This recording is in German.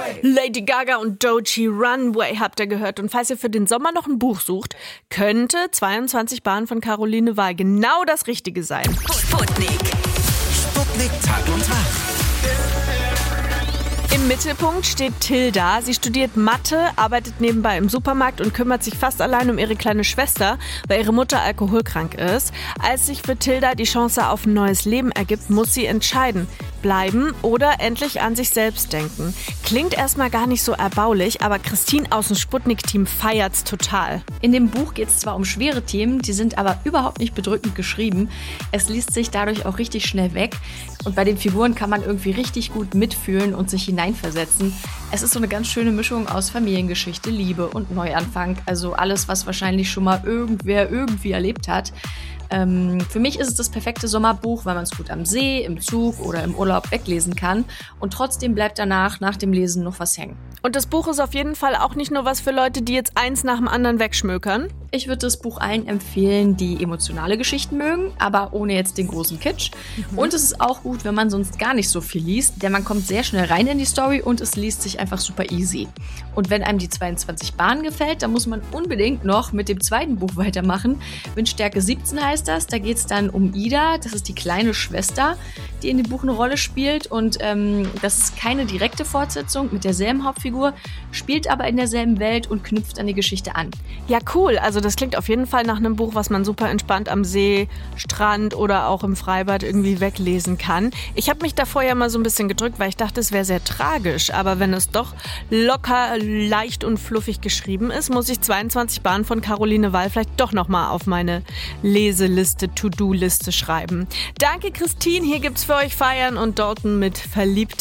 Lady Gaga und Doechii, Runway habt ihr gehört. Und falls ihr für den Sommer noch ein Buch sucht, könnte 22 Bahnen von Caroline Wahl genau das Richtige sein. Sputnik Tag und Tag. Im Mittelpunkt steht Tilda. Sie studiert Mathe, arbeitet nebenbei im Supermarkt und kümmert sich fast allein um ihre kleine Schwester, weil ihre Mutter alkoholkrank ist. Als sich für Tilda die Chance auf ein neues Leben ergibt, muss sie entscheiden. Bleiben oder endlich an sich selbst denken. Klingt erstmal gar nicht so erbaulich, aber Christine aus dem Sputnik-Team feiert's total. In dem Buch geht es zwar um schwere Themen, die sind aber überhaupt nicht bedrückend geschrieben. Es liest sich dadurch auch richtig schnell weg. Und bei den Figuren kann man irgendwie richtig gut mitfühlen und sich hineinversetzen. Es ist so eine ganz schöne Mischung aus Familiengeschichte, Liebe und Neuanfang. Also alles, was wahrscheinlich schon mal irgendwer irgendwie erlebt hat. Für mich ist es das perfekte Sommerbuch, weil man es gut am See, im Zug oder im Urlaub weglesen kann. Und trotzdem bleibt danach, nach dem Lesen, noch was hängen. Und das Buch ist auf jeden Fall auch nicht nur was für Leute, die jetzt eins nach dem anderen wegschmökern. Ich würde das Buch allen empfehlen, die emotionale Geschichten mögen, aber ohne jetzt den großen Kitsch. Und es ist auch gut, wenn man sonst gar nicht so viel liest, denn man kommt sehr schnell rein in die Story und es liest sich einfach super easy. Und wenn einem die 22 Bahnen gefällt, dann muss man unbedingt noch mit dem zweiten Buch weitermachen. Windstärke 17 heißt das. Da geht es dann um Ida, das ist die kleine Schwester, die in dem Buch eine Rolle spielt. Und das ist keine direkte Fortsetzung mit derselben Hauptfigur, spielt aber in derselben Welt und knüpft an die Geschichte an. Ja, cool. Also das klingt auf jeden Fall nach einem Buch, was man super entspannt am See, Strand oder auch im Freibad irgendwie weglesen kann. Ich habe mich davor ja mal so ein bisschen gedrückt, weil ich dachte, es wäre sehr tragisch. Aber wenn es doch locker, leicht und fluffig geschrieben ist, muss ich 22 Bahnen von Caroline Wahl vielleicht doch nochmal auf meine Leseliste, To-Do-Liste schreiben. Danke, Christine. Hier gibt's für euch Feiern und Dalton mit Verliebt